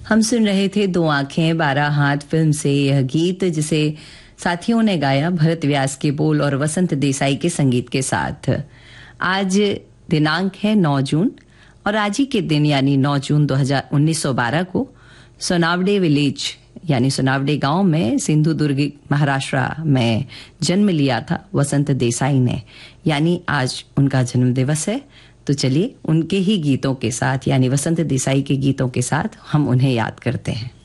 हम सुन रहे थे दो आंखें 12 हाथ फिल्म से यह गीत, जिसे साथियों ने गाया भरत व्यास के बोल और वसंत देसाई के संगीत के साथ। आज दिनांक है 9 जून और आज ही के दिन यानी 9 जून 1912 को सोनावडे विलेज यानी सोनावडे गांव में सिंधुदुर्ग महाराष्ट्र में जन्म लिया था वसंत देसाई ने, यानी आज उनका जन्म दिवस है। तो चलिए उनके ही गीतों के साथ यानी वसंत देसाई के गीतों के साथ हम उन्हें याद करते हैं।